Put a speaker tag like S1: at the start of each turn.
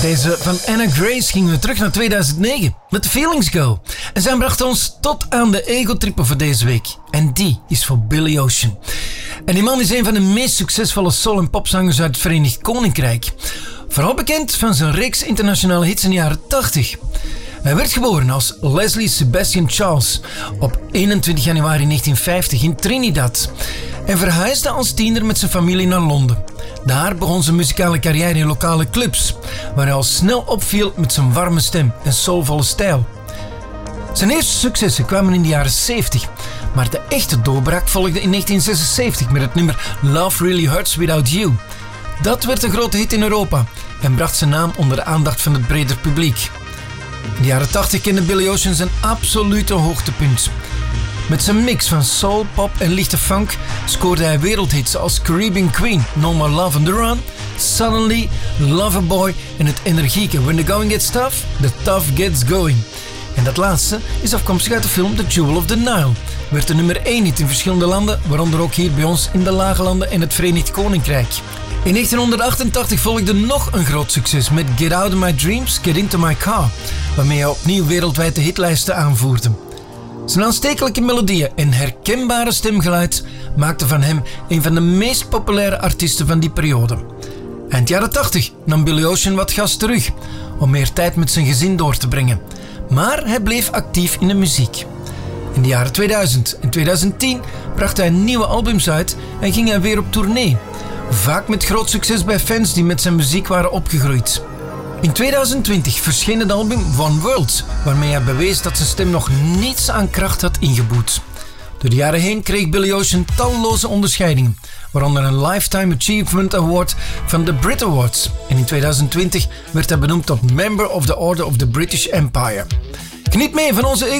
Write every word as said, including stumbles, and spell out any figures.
S1: Deze van Anna Grace gingen we terug naar tweeduizend negen met The Feelings Go. En zij bracht ons tot aan de ego-trippen voor deze week. En die is voor Billy Ocean. En die man is een van de meest succesvolle soul- en popzangers uit het Verenigd Koninkrijk. Vooral bekend van zijn reeks internationale hits in de jaren tachtig. Hij werd geboren als Leslie Sebastian Charles op eenentwintig januari negentien vijftig in Trinidad en verhuisde als tiener met zijn familie naar Londen. Daar begon zijn muzikale carrière in lokale clubs, waar hij al snel opviel met zijn warme stem en soulvolle stijl. Zijn eerste successen kwamen in de jaren zeventig, maar de echte doorbraak volgde in negentien zesenzeventig met het nummer Love Really Hurts Without You. Dat werd een grote hit in Europa en bracht zijn naam onder de aandacht van het breder publiek. In de jaren tachtig kende Billy Ocean zijn absolute hoogtepunt. Met zijn mix van soul, pop en lichte funk scoorde hij wereldhits als Caribbean Queen, No More Love on the Run, Suddenly, Loverboy en het energieke When the Going Gets Tough, The Tough Gets Going. En dat laatste is afkomstig uit de film The Jewel of the Nile. Werd de nummer één hit in verschillende landen, waaronder ook hier bij ons in de Lage Landen en het Verenigd Koninkrijk. In negentien achtentachtig volgde nog een groot succes met Get Out of My Dreams, Get Into My Car, waarmee hij opnieuw wereldwijd de hitlijsten aanvoerde. Zijn aanstekelijke melodieën en herkenbare stemgeluid maakten van hem een van de meest populaire artiesten van die periode. Eind jaren tachtig nam Billy Ocean wat gas terug, om meer tijd met zijn gezin door te brengen. Maar hij bleef actief in de muziek. In de jaren tweeduizend en tweeduizend tien bracht hij nieuwe albums uit en ging hij weer op tournee. Vaak met groot succes bij fans die met zijn muziek waren opgegroeid. In tweeduizend twintig verscheen het album One World, waarmee hij bewees dat zijn stem nog niets aan kracht had ingeboet. Door de jaren heen kreeg Billy Ocean talloze onderscheidingen, waaronder een Lifetime Achievement Award van de Brit Awards. En in tweeduizend twintig werd hij benoemd tot Member of the Order of the British Empire. Geniet mee van onze